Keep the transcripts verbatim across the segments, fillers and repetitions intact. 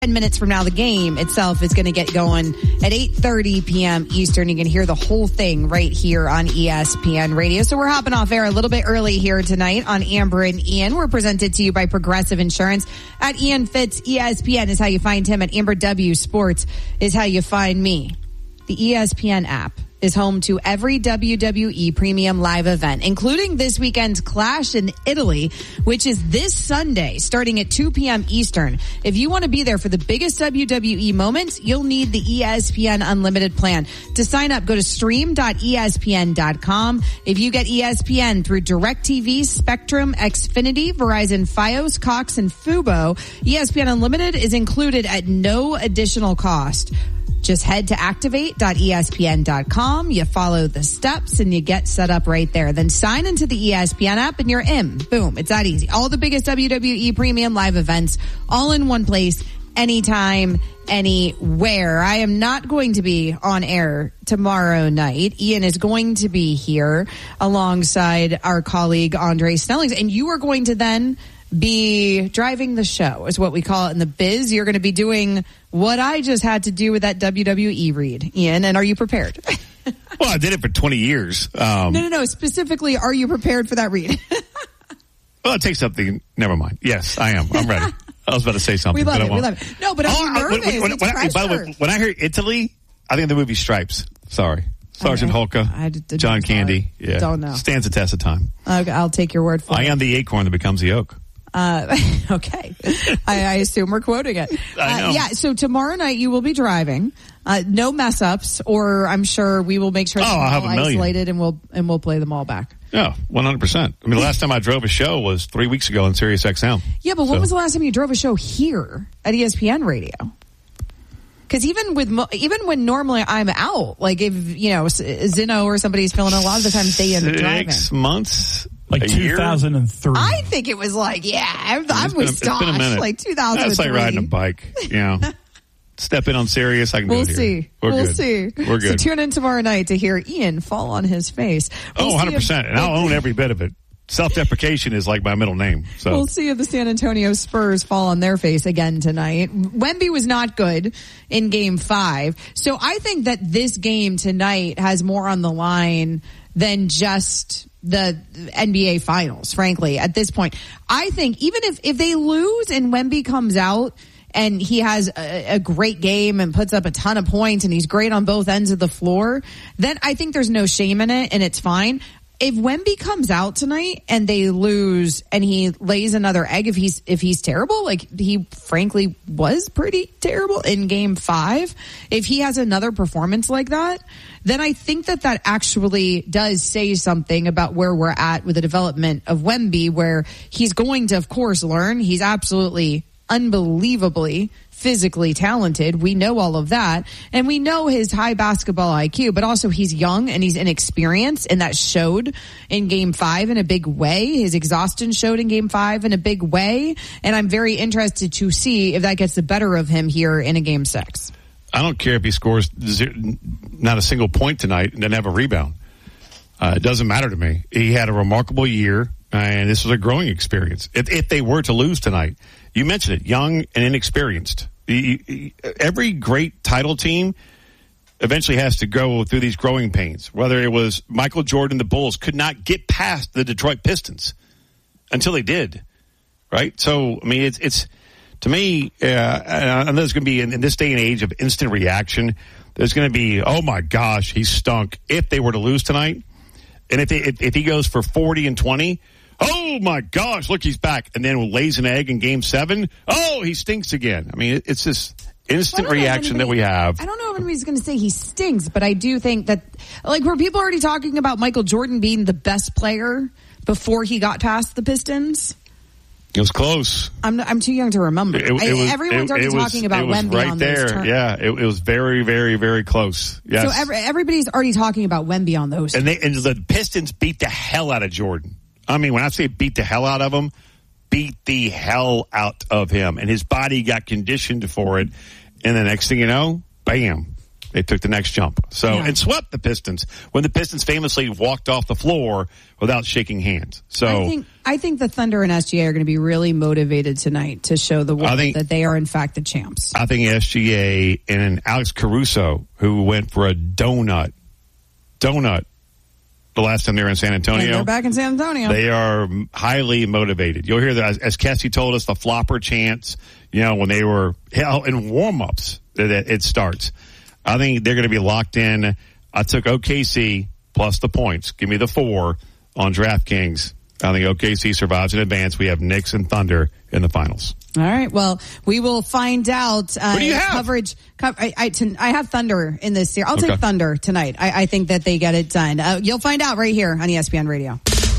ten minutes from now, the game itself is going to get going at eight thirty p.m. Eastern. You can hear the whole thing right here on E S P N Radio. So we're hopping off air a little bit early here tonight on Amber and Ian. We're presented to you by Progressive Insurance. At Ian Fitz, E S P N is how you find him. At Amber W Sports is how you find me. The E S P N app is home to every W W E premium live event, including this weekend's Clash in Italy, which is this Sunday, starting at two p.m. Eastern. If you want to be there for the biggest W W E moments, you'll need the E S P N Unlimited plan. To sign up, go to stream dot E S P N dot com. If you get E S P N through DirecTV, Spectrum, Xfinity, Verizon, Fios, Cox, and Fubo, E S P N Unlimited is included at no additional cost. Just head to activate dot E S P N dot com. You follow the steps and you get set up right there. Then sign into the E S P N app and you're in. Boom. It's that easy. All the biggest W W E premium live events all in one place, anytime, anywhere. I am not going to be on air tomorrow night. Ian is going to be here alongside our colleague Andre Snellings, and you are going to then be driving the show, is what we call it in the biz. You're going to be doing what I just had to do with that W W E read, Ian, and are you prepared? Well, I did it for twenty years. Um, no, no, no. Specifically, are you prepared for that read? Well, it takes something. Never mind. Yes, I am. I'm ready. I was about to say something. We love but it. I won't. We love it. No, but I'm oh, nervous. When, when, it's when I, by the way, when I hear Italy, I think of the movie Stripes. Sorry. Sergeant okay. Hulka, I did, John Candy. Yeah. Don't know. Stands the test of time. Okay, I'll take your word for I it. am the acorn that becomes the oak. Uh, okay. I, I assume we're quoting it. I know. Uh, yeah, so tomorrow night you will be driving. Uh, no mess ups, or I'm sure we will make sure Oh, it's I'll have all a million. isolated and we'll, and we'll play them all back. Yeah, one hundred percent. I mean, the last time I drove a show was three weeks ago on Sirius X M. Yeah, but when So- was the last time you drove a show here at E S P N Radio? Because even with mo- even when normally I'm out, like if you know Zeno or somebody's filling, a lot of the times they end up driving. Six months, like a two thousand three. I think it was like yeah, I'm, I'm It's with been- it's been a Stosh, minute. like two thousand three. That's like riding a bike. You know, step in on Sirius. I can We'll do it see. here. We're we'll good. see. We're good. So tune in tomorrow night to hear Ian fall on his face. We'll oh, see one hundred percent. if- And I'll own every bit of it. Self-deprecation is like my middle name. So We'll see if the San Antonio Spurs fall on their face again tonight. Wemby was not good in game five. So I think that this game tonight has more on the line than just the N B A finals, frankly, at this point. I think even if, if they lose and Wemby comes out and he has a, a great game and puts up a ton of points and he's great on both ends of the floor, then I think there's no shame in it and it's fine. If Wemby comes out tonight and they lose and he lays another egg, if he's if he's terrible, like he frankly was pretty terrible in game five, if he has another performance like that, then I think that that actually does say something about where we're at with the development of Wemby, where he's going to, of course, learn. He's absolutely unbelievably physically talented. We know all of that. And we know his high basketball I Q, but also he's young and he's inexperienced, and that showed in game five in a big way. His exhaustion showed in game five in a big way. And I'm very interested to see if that gets the better of him here in a game six. I don't care if he scores zero, not a single point tonight and doesn't have a rebound. Uh, it doesn't matter to me. He had a remarkable year, and this was a growing experience. If, if they were to lose tonight, you mentioned it, young and inexperienced. Every great title team eventually has to go through these growing pains. Whether it was Michael Jordan, the Bulls could not get past the Detroit Pistons until they did, right? So, I mean, it's, it's to me, uh, and there's going to be, in, in this day and age of instant reaction, there's going to be, oh my gosh, he stunk if they were to lose tonight. And if, they, if, if he goes for forty and twenty, oh my gosh, look, he's back. And then lays an egg in game seven. Oh, he stinks again. I mean, it's this instant reaction anybody, that we have. I don't know if anybody's going to say he stinks, but I do think that, like, were people already talking about Michael Jordan being the best player before he got past the Pistons? It was close. I'm I'm too young to remember. It, it was, I, everyone's it, already it was, talking about it was Wemby right on there. those terms. Yeah, it, it was very, very, very close. Yes. So every, everybody's already talking about Wemby on those. And, they, and the Pistons beat the hell out of Jordan. I mean, when I say beat the hell out of him, beat the hell out of him. And his body got conditioned for it. And the next thing you know, bam. They took the next jump. So, Yeah. and swept the Pistons when the Pistons famously walked off the floor without shaking hands. So, I think I think the Thunder and S G A are going to be really motivated tonight to show the world think- that they are in fact the champs. I think S G A and Alex Caruso, who went for a donut, donut the last time they were in San Antonio. And they're back in San Antonio. They are highly motivated. You'll hear that, as, as Cassie told us, the flopper chants, you know, when they were hell in warm-ups, that it, it starts. I think they're going to be locked in. I took O K C plus the points. Give me the four on DraftKings. I think O K C survives in advance. We have Knicks and Thunder in the finals. All right. Well, we will find out. Uh, What do you have? Coverage. Co- I, I, t- I have Thunder in this series. I'll Okay. take Thunder tonight. I, I think that they get it done. Uh, you'll find out right here on E S P N Radio.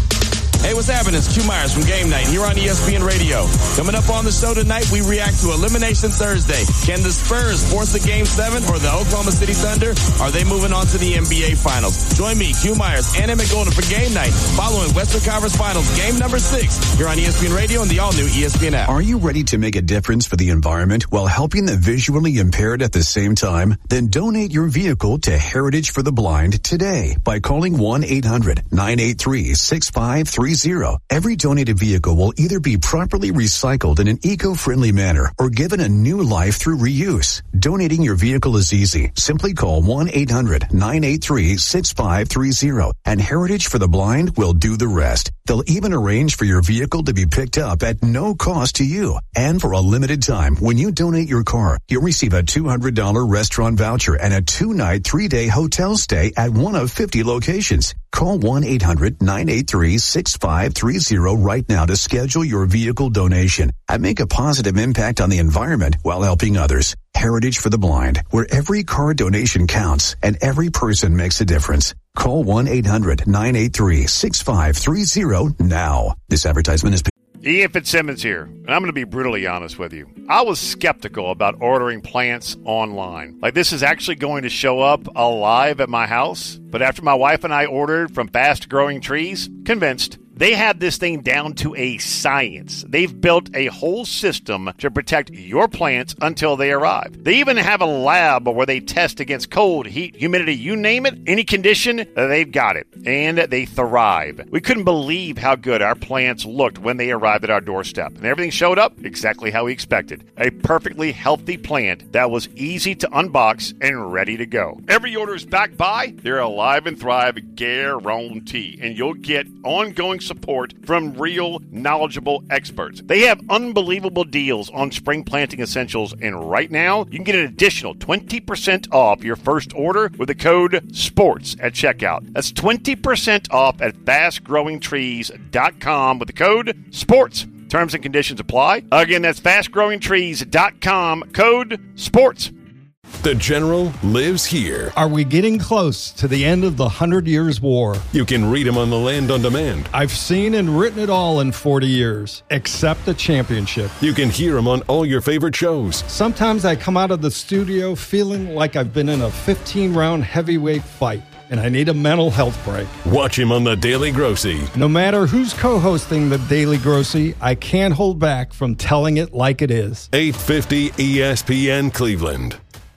Hey, what's happening? It's Q Myers from Game Night here on E S P N Radio. Coming up on the show tonight, we react to Elimination Thursday. Can the Spurs force a Game seven or the Oklahoma City Thunder? Are they moving on to the N B A Finals? Join me, Q Myers, and Emmett Golden for Game Night following Western Conference Finals game number six here on E S P N Radio and the all-new E S P N app. Are you ready to make a difference for the environment while helping the visually impaired at the same time? Then donate your vehicle to Heritage for the Blind today by calling one eight hundred nine eight three six five three zero. Every donated vehicle will either be properly recycled in an eco-friendly manner or given a new life through reuse. Donating your vehicle is easy. Simply call one eight hundred nine eight three six five three zero and Heritage for the Blind will do the rest. They'll even arrange for your vehicle to be picked up at no cost to you. And for a limited time, when you donate your car, you'll receive a two hundred dollars restaurant voucher and a two-night, three-day hotel stay at one of fifty locations. Call one eight hundred nine eight three six five three zero right now to schedule your vehicle donation and make a positive impact on the environment while helping others. Heritage for the Blind, where every car donation counts and every person makes a difference. Call one eight hundred nine eight three six five three zero now. This advertisement is... Ian Fitzsimmons here, and I'm going to be brutally honest with you. I was skeptical about ordering plants online. Like, this is actually going to show up alive at my house. But after my wife and I ordered from Fast Growing Trees, convinced. They have this thing down to a science. They've built a whole system to protect your plants until they arrive. They even have a lab where they test against cold, heat, humidity, you name it, any condition, they've got it. And they thrive. We couldn't believe how good our plants looked when they arrived at our doorstep. And everything showed up exactly how we expected. A perfectly healthy plant that was easy to unbox and ready to go. Every order is backed by their Alive and Thrive guarantee. And you'll get ongoing support from real, knowledgeable experts. They have unbelievable deals on spring planting essentials, and right now, you can get an additional twenty percent off your first order with the code SPORTS at checkout. That's twenty percent off at fast growing trees dot com with the code SPORTS. Terms and conditions apply. Again, that's fast growing trees dot com, code SPORTS. The General lives here. Are we getting close to the end of the Hundred Years' War? You can read him on the Land on Demand. I've seen and written it all in forty years, except the championship. You can hear him on all your favorite shows. Sometimes I come out of the studio feeling like I've been in a fifteen-round heavyweight fight, and I need a mental health break. Watch him on The Daily Grossy. No matter who's co-hosting The Daily Grossy, I can't hold back from telling it like it is. eight fifty E S P N Cleveland.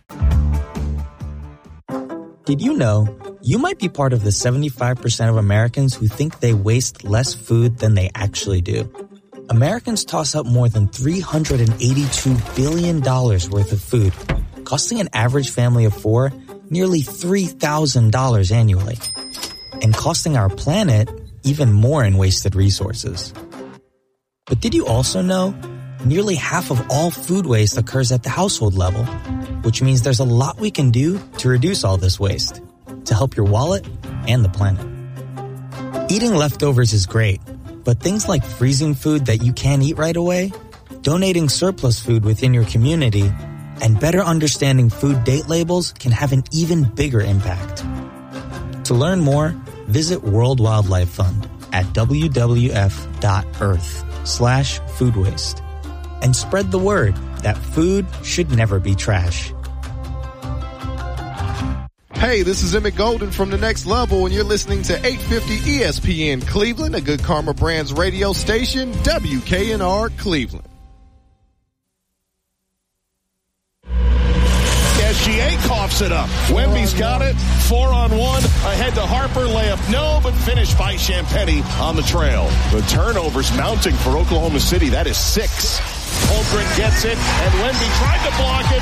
Did you know you might be part of the seventy-five percent of Americans who think they waste less food than they actually do? Americans toss up more than three hundred eighty-two billion dollars worth of food, costing an average family of four nearly three thousand dollars annually, and costing our planet even more in wasted resources. But did you also know nearly half of all food waste occurs at the household level, which means there's a lot we can do to reduce all this waste, to help your wallet and the planet. Eating leftovers is great, but things like freezing food that you can't eat right away, donating surplus food within your community, and better understanding food date labels can have an even bigger impact. To learn more, visit World Wildlife Fund at w w f dot earth slash food waste. And spread the word that food should never be trash. Hey, this is Emmett Golden from The Next Level, and you're listening to eight fifty E S P N Cleveland, a Good Karma Brands radio station, W K N R Cleveland. S G A He coughs it up. Wemby's got it. Four on one. Ahead to Harper. Layup no, but finished by Champagnie on the trail. The turnovers mounting for Oklahoma City. That is six. Holmgren gets it, and Wemby tried to block it,